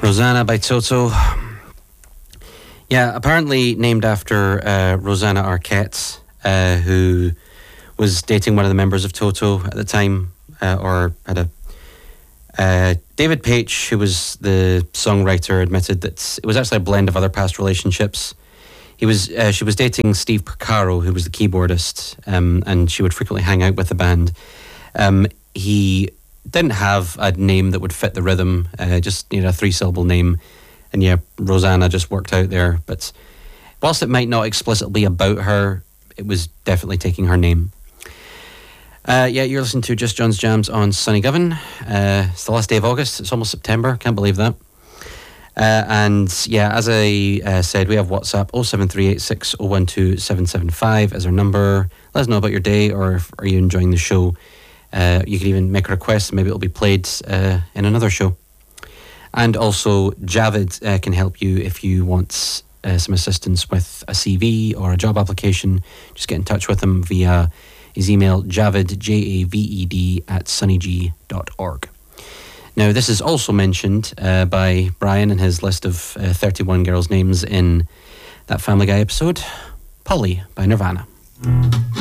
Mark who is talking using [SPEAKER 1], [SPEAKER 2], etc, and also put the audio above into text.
[SPEAKER 1] Rosanna by Toto. Yeah, apparently named after Rosanna Arquette, who was dating one of the members of Toto at the time, or had a... David Paich, who was the songwriter, admitted that it was actually a blend of other past relationships. She was dating Steve Porcaro, who was the keyboardist, and she would frequently hang out with the band. He didn't have a name that would fit the rhythm, just a 3-syllable name. And yeah, Rosanna just worked out there. But whilst it might not explicitly be about her, it was definitely taking her name. You're listening to Just John's Jams on Sunny Govan. It's the last day of August. It's almost September. Can't believe that. And yeah, as I said, we have WhatsApp 07386012775 as our number. Let us know about your day, or if, are you enjoying the show. You can even make a request, maybe it'll be played in another show. And also Javid can help you if you want some assistance with a CV or a job application. Just get in touch with him via his email, Javid, JAVED @sunnyg.org. Now, this is also mentioned by Brian in his list of 31 girls' names in that Family Guy episode, Polly by Nirvana.